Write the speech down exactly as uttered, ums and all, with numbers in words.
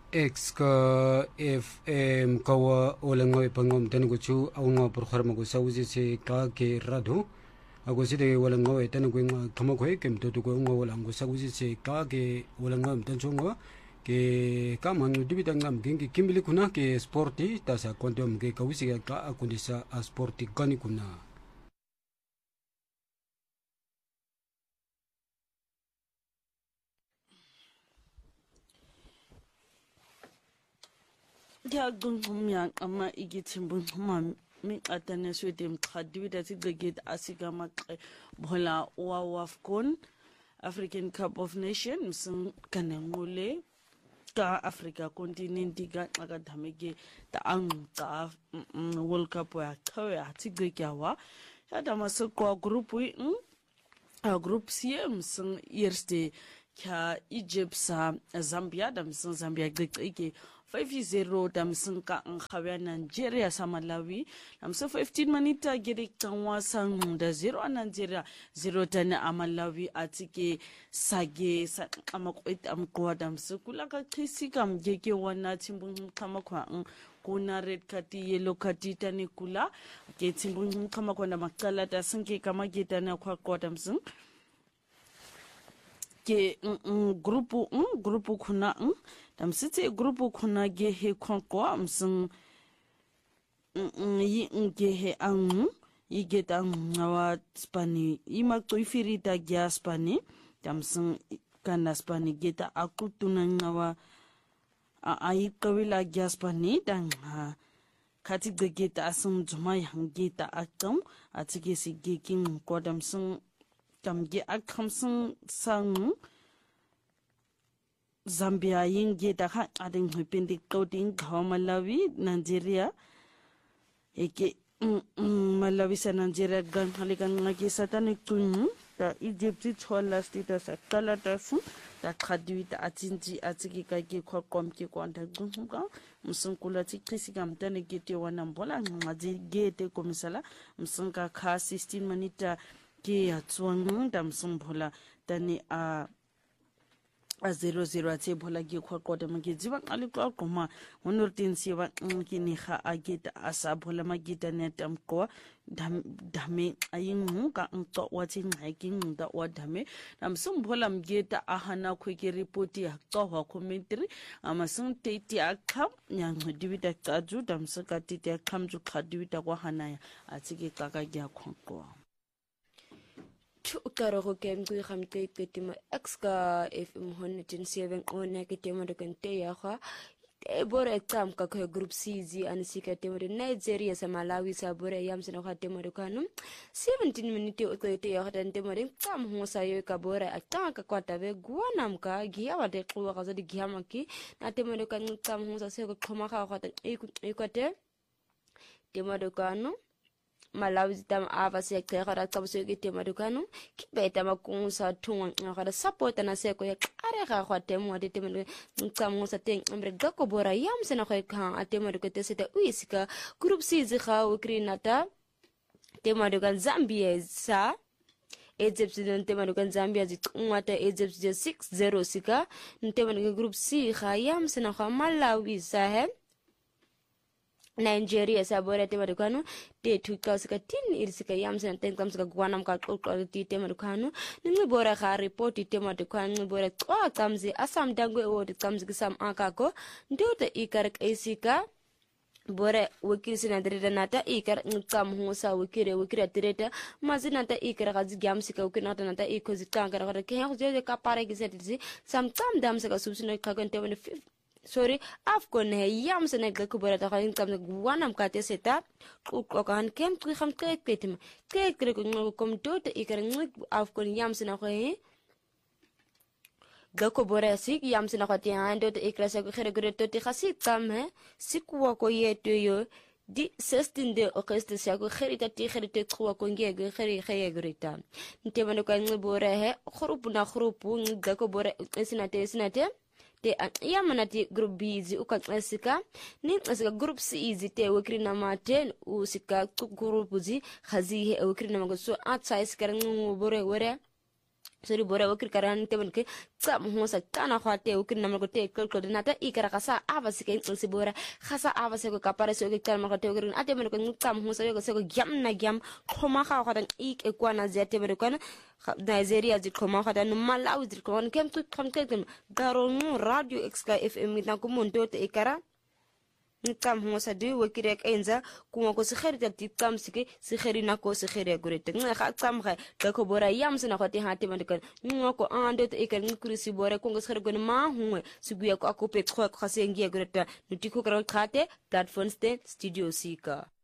X ka F M kawa olango ipangom tenuguchu aunga programa ko sauzi se ka ke rado ako side walango tenugu nga kamako kem to ko ngo walango sauzi se ka ke walango tenchongo ke kama no dibita ngam gengi kimbili kuna ke sporti tasa kontom ke kawisi ka akundisa a sporti gani kuna ya gungum ya ama igitimbu mama mi atane swede mkhadiwi da tigeged asika makre bola wa wafcon African Cup of Nations msing kanengule ka Africa continent ga akadamege ta anga World Cup ya kawa tigegyawa ya da masoko group wi a group C msing yerste kya Egypt sa Zambia da msing Zambia gege five zero damsinka ngkhawa Nigeria sa Malawi namso fifteen manita gere kanwa sang da zero a Nigeria zero tana a Malawi atike sage sa amakwet amkwa damso kula ka khisi kam gege wana timbung kamakwa kuna red card yellow card tani kula ke timbung kamakwa na makala ta sinke kama geta na kwa kwa damso ke grupu grupu kuna dam site grupu kuna ge he konko msing yi nge he ang yi get ang wa spani yi makto ifiri ta gya spani dam sing kana spani geta akutuna ngawa a ai kawila gya spani dang ha kati ge geta asum juma yang geta akam atike si ge king ko dam sing kam ge akam sing sang Zambia yinge da ha ading hipindi coding ka Malawi Nigeria eke Malawi sa Nigeria gan halikan ngaki satanic tun da Egypt chola stita sa kala da su da khadwi da atinji atiki ka ke kwa kom ke kwa da gunga musun kula ti krisi kam tane gete wana mbola ngaji gete komisala musun ka ka sixteen manita ke atsuang da musun bola tani a a zero zero ate bola ge kwa kota mage jiba ali kwa koma honortin siwa ngini kha agita asa bola magita netam ko dame ayin mu ka nto wati hiking da wa dame nam sum bola mgeta ahana ko ke report ya to ha commentary ama sum teti akam nyang dibita taju dam saka teti akam ju khadibita kwa hanaya atike kaka gya khonko ukaro ko kem ku khamte ketima exka if mohon tin seven on ketema de kente ya kha e bore exam ka ko group C Z an sikate de Nigeria sa Malawi sa bore yam sino khate mo de kanu seventeen minute ko te ya khate de mo de tam ho sa yo ka bore ata ka kwata be guanam ka giya wa de ko ka zodi giya maki na te mo de kan tam ho sa se ko khoma kha khate e ko te te mo de kanu Malawi tam ava se kera tam se ke tema dukanu ki beta makunsa tunga ngara support na se ko ya kare ga khwate mo de tema tam sa teng amre gako bora yam se na khoi kha atema de te se te uisika group C zi kha ukrinata tema de Zambia sa Egypt de tema de Zambia zi ngata Egypt zi six zero sika tema de group C kha yam se na kha Malawi sa he Nigeria sabora tema dukanu te tuka sika tin irisika yamsen ten kam sika gwanam ka ko ti tema dukanu ningi bora ka report tema dukanu bora kwa kamzi asam dangwe o de kamzi sam akako ndota ikarak isika bora wikiri sina direta nata ikar ngam husa wikiri wikiri direta mazina ta ikar gazi gam sika wikiri nata nata ikozi kankara kada ke ho je ka pare giseti sam tam dam sika subsino ka kan tema sorry afkon he yam sene ga ko bora ta kan kam wanam ka te seta ko kan kem ku kham ke ketim ke kre ko ngo kom to te ikar ngo afkon yam sene ko he ga ko bora sik yam sene ko te ando te ikra se ko khere gre to te khasi kam he sikwa ko yeto yo di sixteen de auguste sa ko khere ta te khere te ko ko nge ga khere khere greta nte man ko ngo bora he khrupu na khrupu ga ko bora sinate sinate te yamana te group B zi uka asika ni asika group C zi te wekri na maten usika group zi khazi he wekri na magoso atsa iskara ngu bore wore sori bora wakir karan temen ke tsam hosa kana khate wakir namal ko te kol ko dinata ikara kasa ava sike si bora khasa ava se ko kapare so ke tal ma ko te wakir ate men ko tsam hosa yo se ko gyam na gyam khoma kha kha ik e kwana zete men ko Nigeria zit khoma kha no Malawi zit ko kem tu kham ke garo radio exka fm na ko mon to te ikara Nikam hosa de wakirek enza kuma ko sikhari tabti kam sike sikhari na ko sikhari gurete nga kha kam kha ka ko bora yam sina khoti hati man kan nga ko ande to ikan kurisi bora ko sikhari gon ma huwe suguya ko akope ko khase ngia gurete nutiko kran khate platform stand studio sika